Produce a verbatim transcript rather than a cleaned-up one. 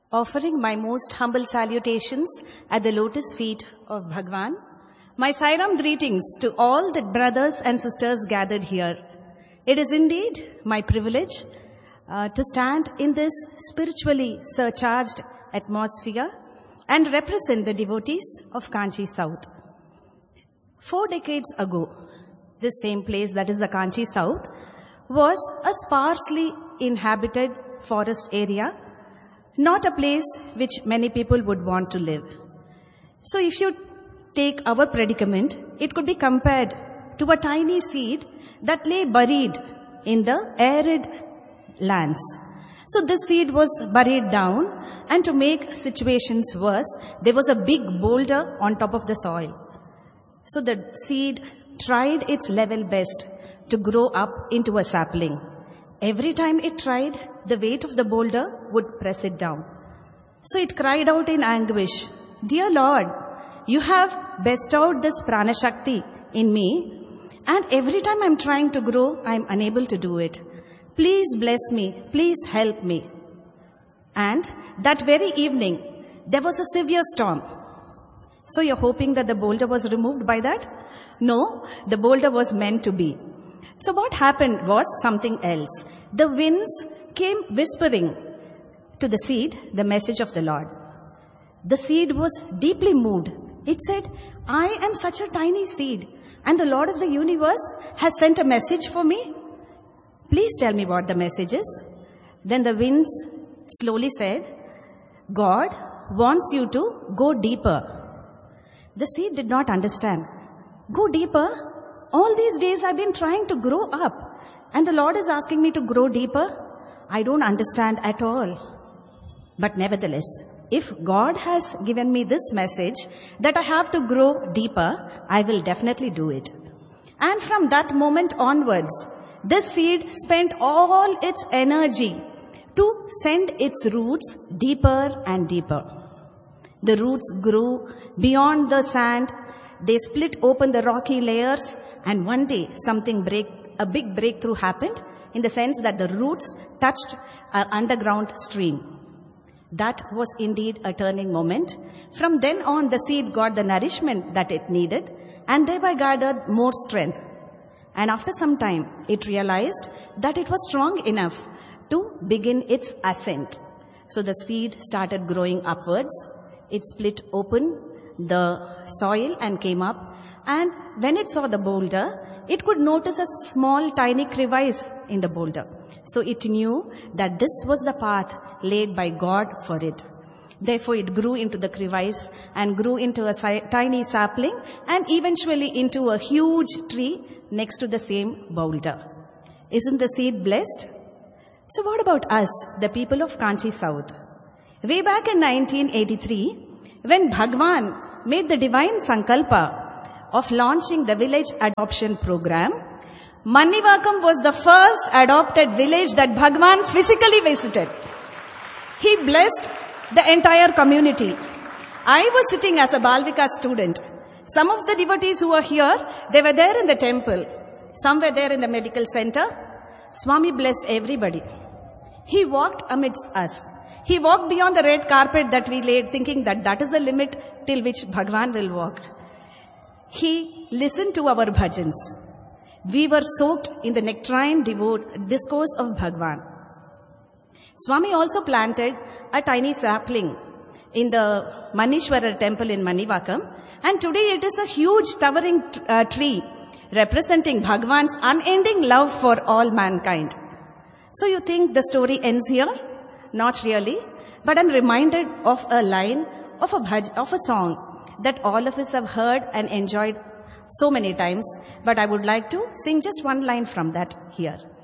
Offering my most humble salutations at the lotus feet of Bhagwan, my Sairam greetings to all the brothers and sisters gathered here. It is indeed my privilege uh, to stand in this spiritually surcharged atmosphere and represent the devotees of Kanchi South. Four decades ago, this same place, that is the Kanchi South, was a sparsely inhabited forest area, not a place which many people would want to live. So if you take our predicament, it could be compared to a tiny seed that lay buried in the arid lands. So this seed was buried down, and to make situations worse, there was a big boulder on top of the soil. So the seed tried its level best to grow up into a sapling. Every time it tried, the weight of the boulder would press it down. So it cried out in anguish, "Dear Lord, you have bestowed this prana shakti in me, and every time I'm trying to grow, I'm unable to do it. Please bless me, please help me." And that very evening, there was a severe storm. So you're hoping that the boulder was removed by that? No, the boulder was meant to be. So what happened was something else. The winds came whispering to the seed the message of the Lord. The seed was deeply moved. It said, "I am such a tiny seed, and the Lord of the universe has sent a message for me. Please tell me what the message is." Then the winds slowly said, "God wants you to go deeper." The seed did not understand. Go deeper? All these days I've been trying to grow up, and the Lord is asking me to grow deeper? I don't understand at all. But nevertheless, if God has given me this message that I have to grow deeper, I will definitely do it. And from that moment onwards, this seed spent all its energy to send its roots deeper and deeper. The roots grew beyond the sand. They split open the rocky layers, and one day something break, a big breakthrough happened in the sense that the roots touched an underground stream. That was indeed a turning moment. From then on, the seed got the nourishment that it needed and thereby gathered more strength. And after some time, it realized that it was strong enough to begin its ascent. So the seed started growing upwards. It split open the soil and came up. And when it saw the boulder, it could notice a small tiny crevice in the boulder. So it knew that this was the path laid by God for it. Therefore it grew into the crevice and grew into a si- tiny sapling and eventually into a huge tree next to the same boulder. Isn't the seed blessed? So what about us, the people of Kanchi South? Way back in nineteen eighty-three, when Bhagwan made the divine sankalpa of launching the village adoption program, Mannivakam was the first adopted village that Bhagwan physically visited. He blessed the entire community. I was sitting as a Balvika student. Some of the devotees who were here, they were there in the temple. Some were there in the medical center. Swami blessed everybody. He walked amidst us. He walked beyond the red carpet that we laid, thinking that that is the limit till which Bhagwan will walk. He listened to our bhajans. We were soaked in the nectarine devote discourse of Bhagwan. Swami also planted a tiny sapling in the Manishwarar temple in Mannivakam, and today it is a huge towering uh, tree representing Bhagwan's unending love for all mankind. So you think the story ends here? Not really, but I'm reminded of a line of a bhaj, of a song that all of us have heard and enjoyed so many times, but I would like to sing just one line from that here.